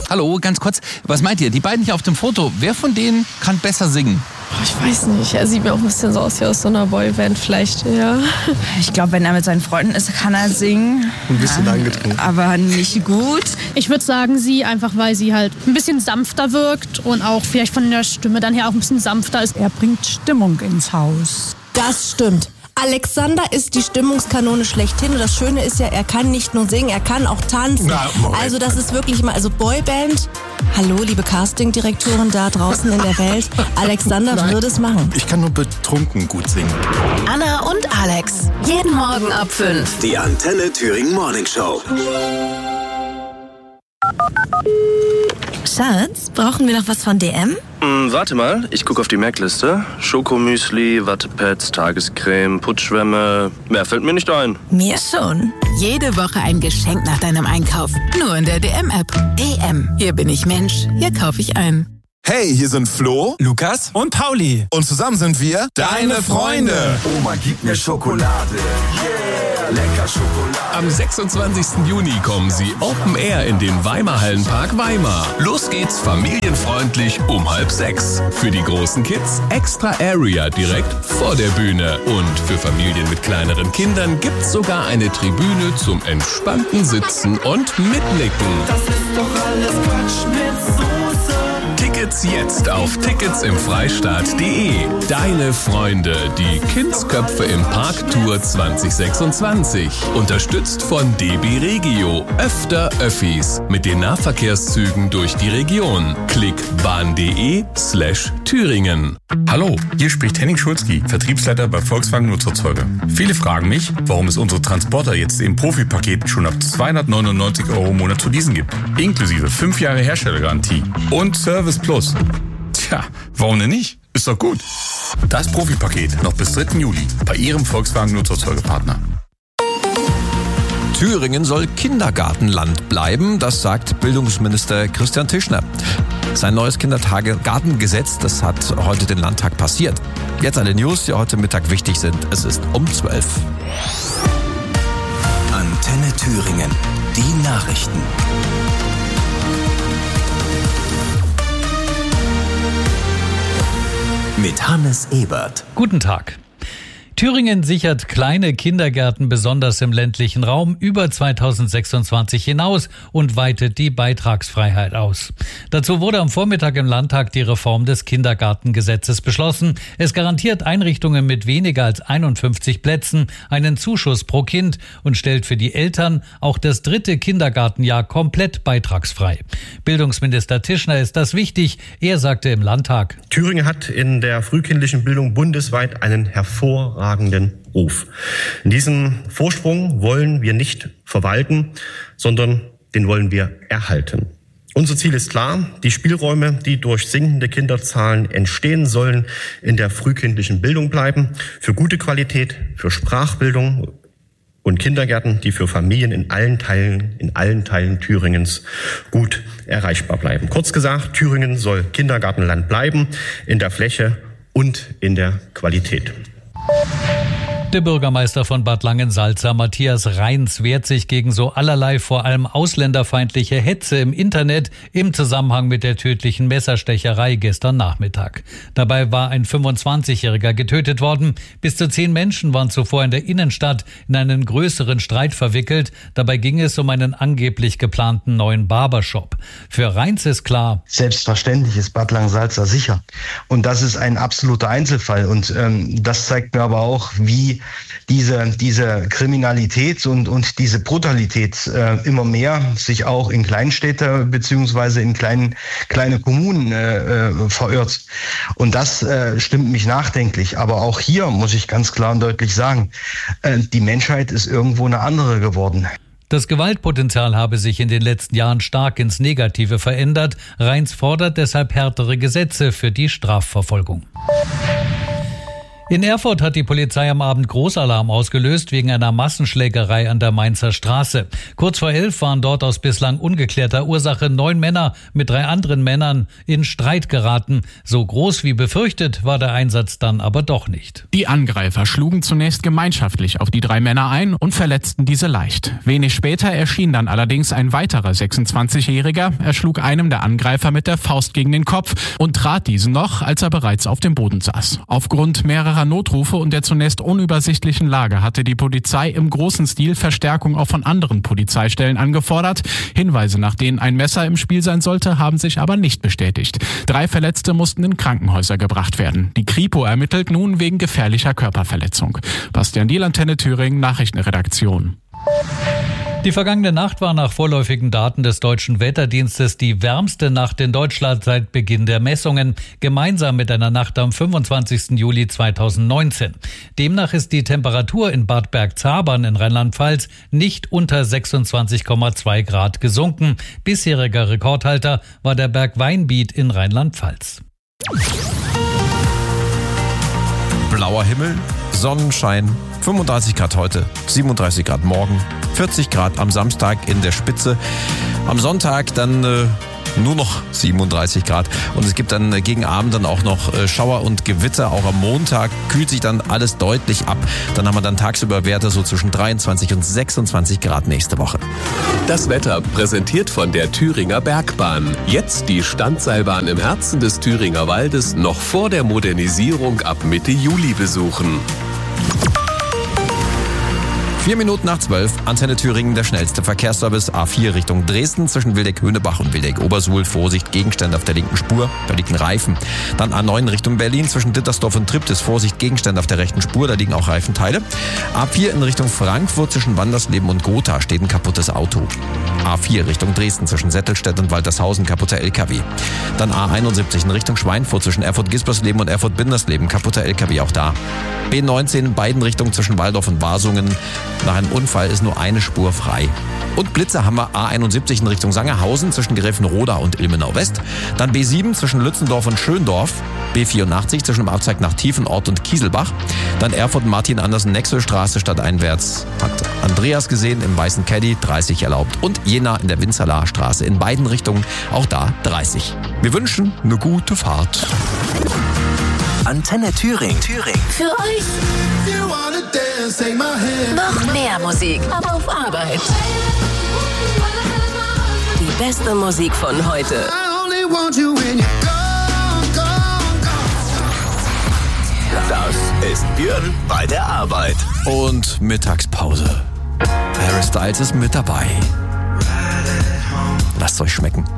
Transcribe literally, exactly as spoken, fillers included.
Hallo, ganz kurz, was meint ihr? Die beiden hier auf dem Foto, wer von denen kann besser singen? Ich weiß nicht, er sieht mir auch ein bisschen so aus wie aus so einer Boyband vielleicht, ja. Ich glaube, wenn er mit seinen Freunden ist, kann er singen. Ein bisschen angetrunken. Aber nicht gut. Ich würde sagen, sie, einfach weil sie halt ein bisschen sanfter wirkt und auch vielleicht von der Stimme dann her auch ein bisschen sanfter ist. Er bringt Stimmung ins Haus. Das stimmt. Alexander ist die Stimmungskanone schlechthin und das Schöne ist ja, er kann nicht nur singen, er kann auch tanzen. Na, also das ist wirklich mal, also Boyband, hallo liebe Castingdirektoren da draußen in der Welt, Alexander Nein. würde es machen. Ich kann nur betrunken gut singen. Anna und Alex, jeden Morgen ab fünf. Die Antenne Thüringen Morning Show. Schatz, brauchen wir noch was von D M? Hm, warte mal, ich gucke auf die Merkliste. Schokomüsli, Wattepads, Tagescreme, Putzschwämme. Mehr fällt mir nicht ein. Mir schon. Jede Woche ein Geschenk nach deinem Einkauf. Nur in der D M-App. D M, hier bin ich Mensch, hier kaufe ich ein. Hey, hier sind Flo, Lukas und Pauli. und zusammen sind wir Deine Freunde. Oma, gib mir Schokolade. Yeah, lecker Schokolade. Am sechsundzwanzigsten Juni kommen sie Open Air in den Weimar Hallenpark Weimar. Los geht's familienfreundlich um halb sechs. Für die großen Kids extra Area direkt vor der Bühne. Und für Familien mit kleineren Kindern gibt's sogar eine Tribüne zum entspannten Sitzen und Mitnicken. Das ist doch alles Quatsch mit Soße. Tickets jetzt auf tickets im freistaat punkt de. Deine Freunde, die Kindsköpfe im Park Tour zwanzig sechsundzwanzig. Unterstützt von D B Regio. Öfter Öffis mit den Nahverkehrszügen durch die Region. Klick bahn.de slash Thüringen. Hallo, hier spricht Henning Schulzki, Vertriebsleiter bei Volkswagen Nutzerzeuger. Viele fragen mich, warum es unsere Transporter jetzt im Profipaket schon ab zweihundertneunundneunzig Euro im Monat zu leasen gibt. Inklusive fünf Jahre Herstellergarantie und Service Plus. Tja, warum denn nicht? Ist doch gut. Das Profipaket noch bis dritten Juli bei Ihrem Volkswagen Nutzerzeugerpartner. Thüringen soll Kindergartenland bleiben, das sagt Bildungsminister Christian Tischner. Sein neues Kindergartengesetz, das hat heute den Landtag passiert. Jetzt alle News, die heute Mittag wichtig sind. Es ist um zwölf. Antenne Thüringen. Die Nachrichten. Mit Hannes Ebert. Guten Tag. Thüringen sichert kleine Kindergärten besonders im ländlichen Raum über zweitausendsechsundzwanzig hinaus und weitet die Beitragsfreiheit aus. Dazu wurde am Vormittag im Landtag die Reform des Kindergartengesetzes beschlossen. Es garantiert Einrichtungen mit weniger als einundfünfzig Plätzen einen Zuschuss pro Kind und stellt für die Eltern auch das dritte Kindergartenjahr komplett beitragsfrei. Bildungsminister Tischner ist das wichtig. Er sagte im Landtag: Thüringen hat in der frühkindlichen Bildung bundesweit einen hervorragenden Ruf. Diesen Vorsprung wollen wir nicht verwalten, sondern den wollen wir erhalten. Unser Ziel ist klar, die Spielräume, die durch sinkende Kinderzahlen entstehen sollen, in der frühkindlichen Bildung bleiben, für gute Qualität, für Sprachbildung und Kindergärten, die für Familien in allen Teilen, in allen Teilen Thüringens gut erreichbar bleiben. Kurz gesagt, Thüringen soll Kindergartenland bleiben, in der Fläche und in der Qualität. Der Bürgermeister von Bad Langensalza, Matthias Reins, wehrt sich gegen so allerlei vor allem ausländerfeindliche Hetze im Internet im Zusammenhang mit der tödlichen Messerstecherei gestern Nachmittag. Dabei war ein fünfundzwanzigjähriger getötet worden. Bis zu zehn Menschen waren zuvor in der Innenstadt in einen größeren Streit verwickelt. Dabei ging es um einen angeblich geplanten neuen Barbershop. Für Reins ist klar: Selbstverständlich ist Bad Langensalza sicher. Und das ist ein absoluter Einzelfall. Und ähm, das zeigt mir aber auch, wie diese, diese Kriminalität und, und diese Brutalität äh, immer mehr sich auch in Kleinstädte beziehungsweise in kleinen, kleine Kommunen äh, verirrt. Und das äh, stimmt mich nachdenklich. Aber auch hier muss ich ganz klar und deutlich sagen, äh, die Menschheit ist irgendwo eine andere geworden. Das Gewaltpotenzial habe sich in den letzten Jahren stark ins Negative verändert. Reins fordert deshalb härtere Gesetze für die Strafverfolgung. In Erfurt hat die Polizei am Abend Großalarm ausgelöst wegen einer Massenschlägerei an der Mainzer Straße. Kurz vor elf waren dort aus bislang ungeklärter Ursache neun Männer mit drei anderen Männern in Streit geraten. So groß wie befürchtet war der Einsatz dann aber doch nicht. Die Angreifer schlugen zunächst gemeinschaftlich auf die drei Männer ein und verletzten diese leicht. Wenig später erschien dann allerdings ein weiterer sechsundzwanzigjähriger. Er schlug einem der Angreifer mit der Faust gegen den Kopf und trat diesen noch, als er bereits auf dem Boden saß. Aufgrund mehrerer Notrufe und der zunächst unübersichtlichen Lage hatte die Polizei im großen Stil Verstärkung auch von anderen Polizeistellen angefordert. Hinweise, nach denen ein Messer im Spiel sein sollte, haben sich aber nicht bestätigt. Drei Verletzte mussten in Krankenhäuser gebracht werden. Die Kripo ermittelt nun wegen gefährlicher Körperverletzung. Bastian Diel, Antenne Thüringen, Nachrichtenredaktion. Die vergangene Nacht war nach vorläufigen Daten des Deutschen Wetterdienstes die wärmste Nacht in Deutschland seit Beginn der Messungen, gemeinsam mit einer Nacht am fünfundzwanzigsten Juli zweitausendneunzehn. Demnach ist die Temperatur in Bad Bergzabern in Rheinland-Pfalz nicht unter sechsundzwanzig Komma zwei Grad gesunken. Bisheriger Rekordhalter war der Berg Weinbiet in Rheinland-Pfalz. Blauer Himmel, Sonnenschein, fünfunddreißig Grad heute, siebenunddreißig Grad morgen, vierzig Grad am Samstag in der Spitze. Am Sonntag dann äh, nur noch siebenunddreißig Grad und es gibt dann äh, gegen Abend dann auch noch äh, Schauer und Gewitter. Auch am Montag kühlt sich dann alles deutlich ab. Dann haben wir dann tagsüber Werte so zwischen dreiundzwanzig und sechsundzwanzig Grad nächste Woche. Das Wetter präsentiert von der Thüringer Bergbahn. Jetzt die Standseilbahn im Herzen des Thüringer Waldes noch vor der Modernisierung ab Mitte Juli besuchen. Vier Minuten nach zwölf, Antenne Thüringen, der schnellste Verkehrsservice. A vier Richtung Dresden zwischen Wildeck-Höhnebach und Wildeck-Obersuhl. Vorsicht, Gegenstände auf der linken Spur, da liegt ein Reifen. Dann A neun Richtung Berlin zwischen Dittersdorf und Triptis. Vorsicht, Gegenstände auf der rechten Spur, da liegen auch Reifenteile. A vier in Richtung Frankfurt zwischen Wandersleben und Gotha steht ein kaputtes Auto. A vier Richtung Dresden zwischen Settelstedt und Waltershausen, kaputter L K W. Dann A einundsiebzig in Richtung Schweinfurt zwischen Erfurt-Gispersleben und Erfurt-Bindersleben, kaputter L K W auch da. B neunzehn in beiden Richtungen zwischen Waldorf und Wasungen. Nach einem Unfall ist nur eine Spur frei. Und Blitze haben wir A einundsiebzig in Richtung Sangerhausen zwischen Gräfenroda und Ilmenau West. Dann B sieben zwischen Lützendorf und Schöndorf. B vierundachtzig zwischen dem Abzweig nach Tiefenort und Kieselbach. Dann Erfurt Martin Andersen Nexelstraße stadteinwärts. Hat Andreas gesehen im weißen Caddy, dreißig erlaubt. Und Jena in der Winzerlaer Straße in beiden Richtungen, auch da dreißig. Wir wünschen eine gute Fahrt. Antenne Thüringen. Thüringen. Für euch. Noch mehr Musik, aber auf Arbeit. Die beste Musik von heute. Das ist Björn bei der Arbeit. Und Mittagspause. Harry Styles ist mit dabei. Lasst euch schmecken.